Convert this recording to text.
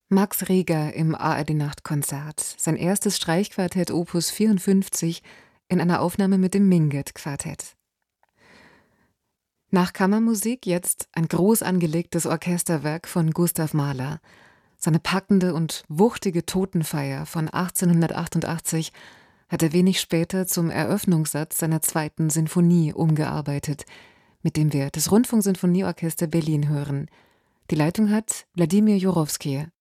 Max Reger im ARD-Nachtkonzert, sein erstes Streichquartett Opus 54 in einer Aufnahme mit dem Minget-Quartett. Nach Kammermusik jetzt ein groß angelegtes Orchesterwerk von Gustav Mahler. Seine packende und wuchtige Totenfeier von 1888 hat er wenig später zum Eröffnungssatz seiner 2. Sinfonie umgearbeitet, mit dem wir das Rundfunksinfonieorchester Berlin hören. Die Leitung hat Wladimir Jurowski.